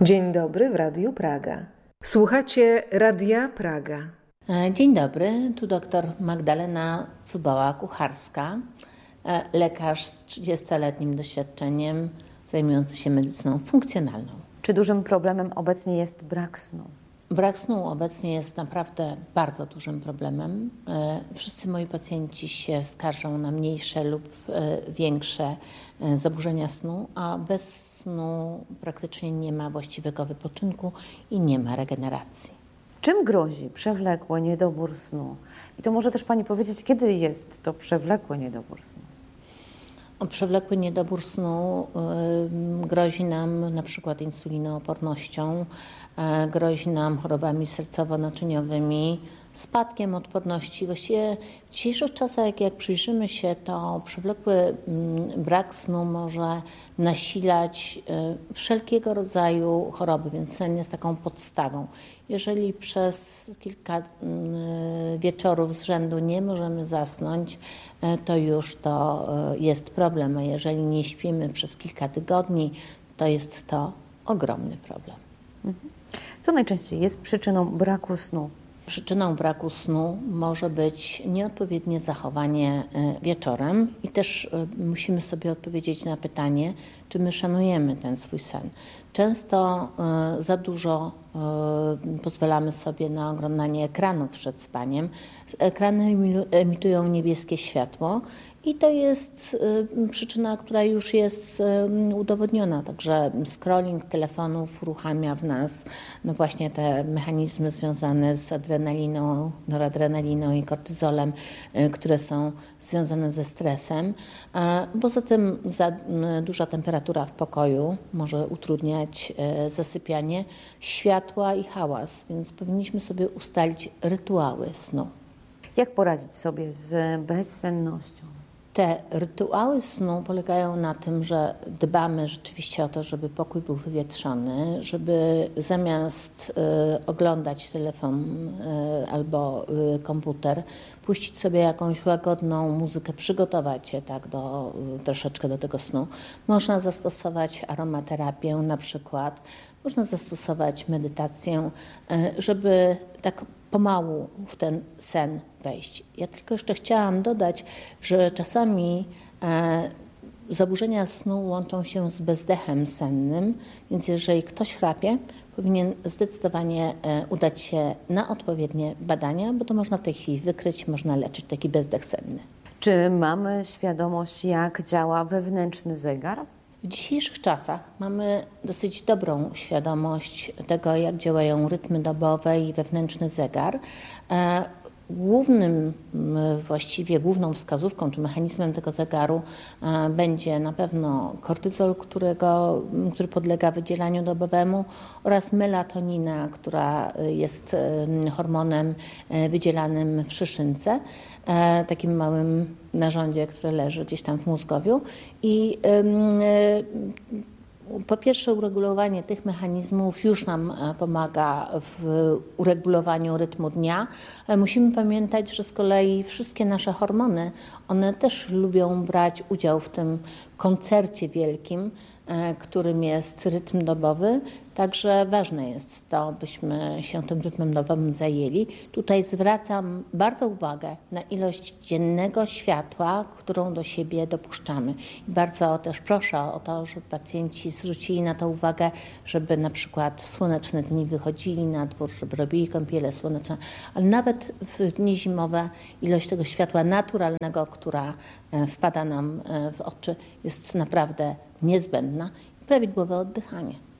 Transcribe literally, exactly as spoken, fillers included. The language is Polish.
Dzień dobry w Radiu Praga. Słuchacie Radia Praga. Dzień dobry, tu doktor Magdalena Cubała-Kucharska, lekarz z trzydziestoletnim doświadczeniem zajmujący się medycyną funkcjonalną. Czy dużym problemem obecnie jest brak snu? Brak snu obecnie jest naprawdę bardzo dużym problemem. Wszyscy moi pacjenci się skarżą na mniejsze lub większe zaburzenia snu, a bez snu praktycznie nie ma właściwego wypoczynku i nie ma regeneracji. Czym grozi przewlekły niedobór snu? I to może też Pani powiedzieć, kiedy jest to przewlekły niedobór snu? Przewlekły niedobór snu y, grozi nam na przykład insulinoopornością, y, grozi nam chorobami sercowo-naczyniowymi, spadkiem odporności. Właściwie w dzisiejszych czasach, jak przyjrzymy się, to przewlekły y, brak snu może nasilać y, wszelkiego rodzaju choroby, więc sen jest taką podstawą. Jeżeli przez kilka y, wieczorów z rzędu nie możemy zasnąć, y, to już to y, jest problem, a jeżeli nie śpimy przez kilka tygodni, to jest to ogromny problem. Co najczęściej jest przyczyną braku snu? Przyczyną braku snu może być nieodpowiednie zachowanie wieczorem i też musimy sobie odpowiedzieć na pytanie, czy my szanujemy ten swój sen. Często za dużo pozwalamy sobie na oglądanie ekranów przed spaniem. Ekrany emitują niebieskie światło i to jest przyczyna, która już jest udowodniona. Także scrolling telefonów uruchamia w nas no właśnie te mechanizmy związane z adrenaliną, noradrenaliną i kortyzolem, które są związane ze stresem. Poza tym za duża temperatura w pokoju może utrudniać zasypianie, światła i hałas, więc powinniśmy sobie ustalić rytuały snu. Jak poradzić sobie z bezsennością? Te rytuały snu polegają na tym, że dbamy rzeczywiście o to, żeby pokój był wywietrzony, żeby zamiast y, oglądać telefon y, albo y, komputer, puścić sobie jakąś łagodną muzykę, przygotować się tak do, y, troszeczkę do tego snu. Można zastosować aromaterapię na przykład, można zastosować medytację, y, żeby tak pomału w ten sen wejść. Ja tylko jeszcze chciałam dodać, że czasami e, zaburzenia snu łączą się z bezdechem sennym, więc jeżeli ktoś chrapie, powinien zdecydowanie e, udać się na odpowiednie badania, bo to można w tej chwili wykryć, można leczyć taki bezdech senny. Czy mamy świadomość, jak działa wewnętrzny zegar? W dzisiejszych czasach mamy dosyć dobrą świadomość tego, jak działają rytmy dobowe i wewnętrzny zegar. Głównym, właściwie główną wskazówką czy mechanizmem tego zegaru będzie na pewno kortyzol, którego, który podlega wydzielaniu dobowemu, oraz melatonina, która jest hormonem wydzielanym w szyszynce, takim małym narządzie, które leży gdzieś tam w mózgowiu. I po pierwsze, uregulowanie tych mechanizmów już nam pomaga w uregulowaniu rytmu dnia. Musimy pamiętać, że z kolei wszystkie nasze hormony, one też lubią brać udział w tym koncercie wielkim, którym jest rytm dobowy. Także ważne jest to, byśmy się tym rytmem dobowym zajęli. Tutaj zwracam bardzo uwagę na ilość dziennego światła, którą do siebie dopuszczamy. I bardzo też proszę o to, żeby pacjenci zwrócili na to uwagę, żeby na przykład w słoneczne dni wychodzili na dwór, żeby robili kąpiele słoneczne, ale nawet w dni zimowe ilość tego światła naturalnego, która wpada nam w oczy, jest naprawdę niezbędna i prawidłowe oddychanie.